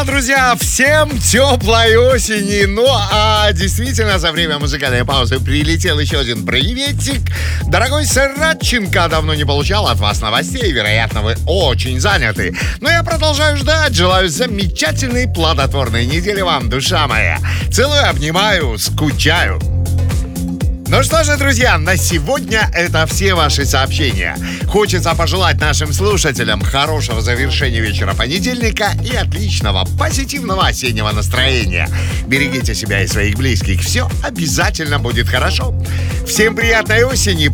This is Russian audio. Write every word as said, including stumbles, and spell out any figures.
Друзья, всем теплой осени. Ну, а действительно, за время музыкальной паузы прилетел еще один приветик. Дорогой сэр Радченко, давно не получал от вас новостей. Вероятно, вы очень заняты. Но я продолжаю ждать. Желаю замечательной, плодотворной недели вам, душа моя. Целую, обнимаю, скучаю. Ну что же, друзья, на сегодня это все ваши сообщения. Хочется пожелать нашим слушателям хорошего завершения вечера понедельника и отличного, позитивного осеннего настроения. Берегите себя и своих близких. Все обязательно будет хорошо. Всем приятной осени.